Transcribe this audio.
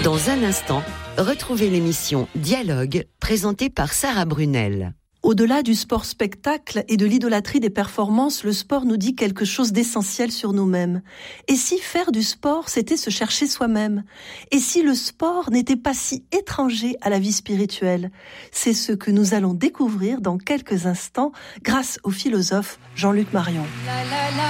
Dans un instant, retrouvez l'émission Dialogue, présentée par Sarah Brunel. Au-delà du sport-spectacle et de l'idolâtrie des performances, le sport nous dit quelque chose d'essentiel sur nous-mêmes. Et si faire du sport, c'était se chercher soi-même? Et si le sport n'était pas si étranger à la vie spirituelle? C'est ce que nous allons découvrir dans quelques instants grâce au philosophe Jean-Luc Marion.